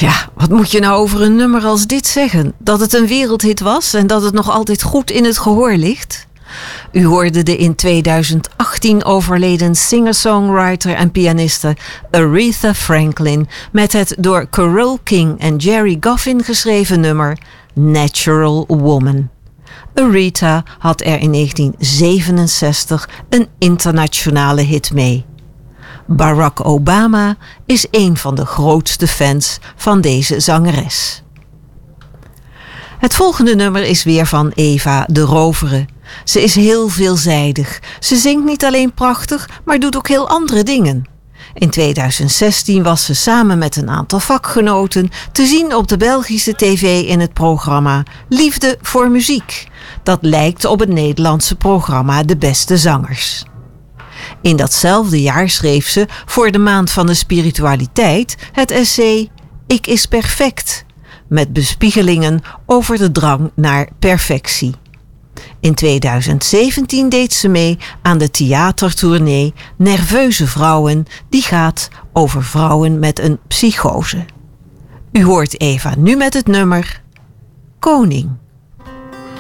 Ja, wat moet je nou over een nummer als dit zeggen? Dat het een wereldhit was en dat het nog altijd goed in het gehoor ligt? U hoorde de in 2018 overleden singer-songwriter en pianiste Aretha Franklin met het door Carole King en Jerry Goffin geschreven nummer Natural Woman. Aretha had er in 1967 een internationale hit mee. Barack Obama is een van de grootste fans van deze zangeres. Het volgende nummer is weer van Eva de Rovere. Ze is heel veelzijdig. Ze zingt niet alleen prachtig, maar doet ook heel andere dingen. In 2016 was ze samen met een aantal vakgenoten te zien op de Belgische tv in het programma Liefde voor Muziek. Dat lijkt op het Nederlandse programma De Beste Zangers. In datzelfde jaar schreef ze voor de Maand van de Spiritualiteit het essay Ik is perfect, met bespiegelingen over de drang naar perfectie. In 2017 deed ze mee aan de theatertournee Nerveuze Vrouwen, die gaat over vrouwen met een psychose. U hoort Eva nu met het nummer Koning.